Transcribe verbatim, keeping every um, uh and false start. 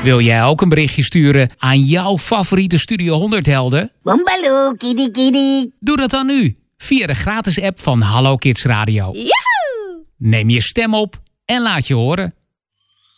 Wil jij ook een berichtje sturen aan jouw favoriete Studio honderd helden? Bombaloo, kitty kitty. Doe dat dan nu, via de gratis app van Hallo Kids Radio. Yahoo! Neem je stem op en laat je horen.